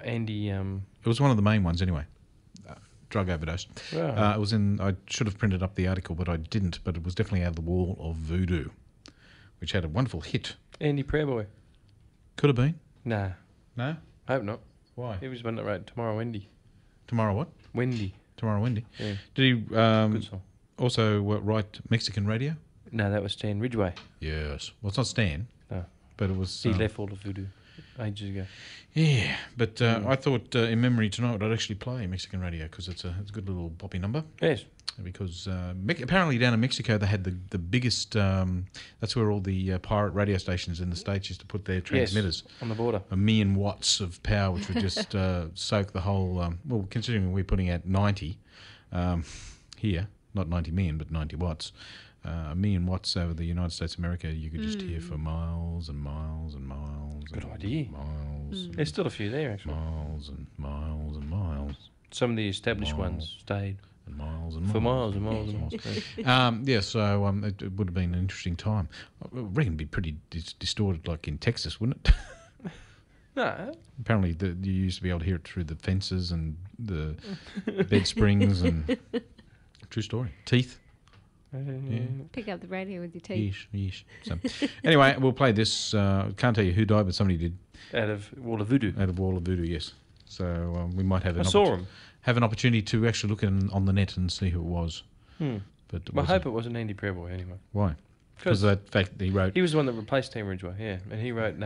Andy. It was one of the main ones anyway. Drug overdose. Wow. It was in. I should have printed up the article, but I didn't. But it was definitely out of the Wall of Voodoo, which had a wonderful hit. Andy Prayerboy. Could have been. Nah, No. I hope not. Why? He was one that wrote Tomorrow Wendy. Tomorrow what? Wendy. Tomorrow Wendy. Yeah. Did he Good song. also write Mexican Radio? No, that was Stan Ridgway. Yes. Well, it's not Stan. No. But it was. He left all of Voodoo ages ago. Yeah, but I thought in memory tonight I'd actually play Mexican Radio because it's a good little poppy number. Yes. Because apparently down in Mexico they had the biggest. That's where all the pirate radio stations in the States used to put their transmitters. Yes, on the border. 1 million watts of power, which would just soak the whole. Well, considering we're putting out 90 here, not 90 million, but 90 watts. 1 million watts over the United States of America, you could just hear for miles and miles and miles. Good and idea. Miles. There's still a few there, actually. Miles and miles and miles. Some of the established ones stayed. And miles and miles. For miles and miles and miles. So it would have been an interesting time. I reckon it'd be pretty distorted like in Texas, wouldn't it? No. Apparently you used to be able to hear it through the fences and the bed springs and... True story. Teeth. Pick up the radio with your teeth. Yeesh. So, anyway, we'll play this. Can't tell you who died, but somebody did. Out of Wall of Voodoo. Out of Wall of Voodoo, yes. So we might have I saw him. Have an opportunity to actually look on the net and see who it was. But I hope it wasn't Andy Prayerboy anyway. Why? Because of that fact that he wrote... He was the one that replaced Stan Ridgway, yeah. And he wrote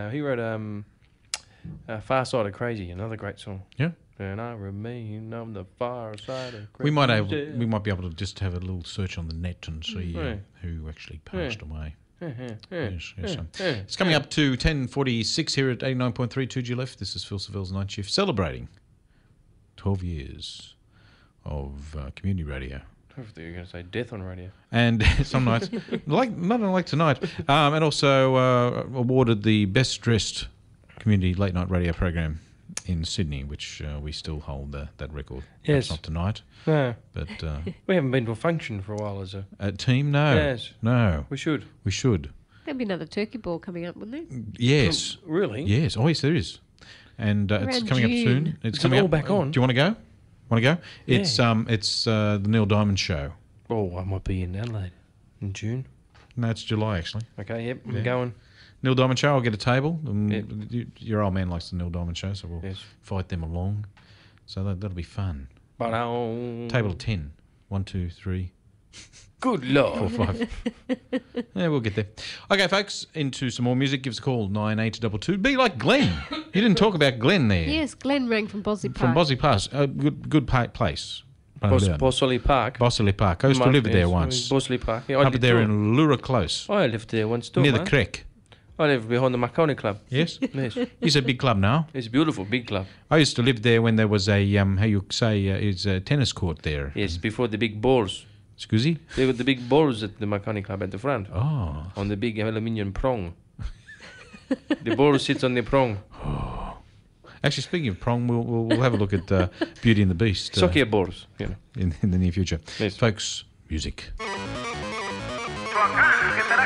Far Side of Crazy, another great song. Yeah. And I remain on the far side of crazy. We might be able to just have a little search on the net and see who actually passed away. Yes. It's coming up to 10:46 here at 89.3 2G Left. This is Phil Saville's Night Shift, celebrating 12 years of community radio. I thought you were going to say death on radio. And some nights, not unlike tonight, and also awarded the best dressed community late night radio program in Sydney, which we still hold that record. Yes. Perhaps not tonight. No. But we haven't been to a function for a while as a team. No. Yes. No. We should. We should. There'll be another turkey ball coming up, wouldn't there? Yes. Really? Yes. Oh, yes, there is. And it's coming up soon. It's coming all back on. Do you want to go? Want to go? It's the Neil Diamond Show. Oh, I might be in Adelaide in June. No, it's July actually. Okay, yep, I'm going. Neil Diamond Show. I'll get a table. Yep. Your old man likes the Neil Diamond Show, so we'll fight them along. So that'll be fun. Table of 10. 1, 2, 3. Good Lord. 4, 5. Yeah, we'll get there. Okay, folks, into some more music. Give us a call, 9822. Be like Glenn. You didn't talk about Glenn there. Yes, Glenn rang from Bosley Park. From Bosley Park. Good place. Bosley Park. Bosley Park. I used to live there once. Bosley Park. Yeah, up there in Lura Close. I lived there once too. Near the creek. I live behind the Marconi Club. Yes? Yes. It's a big club now. It's a beautiful, big club. I used to live there when there was a, how you say, it's a tennis court there. Yes, before the big balls. Scusi? There were the big balls at the Marconi Club at the front. Oh. On the big aluminium prong. The ball sits on the prong. Oh. Actually, speaking of prong, we'll have a look at Beauty and the Beast. Soccer balls, you know. In the near future. Yes. Folks, music.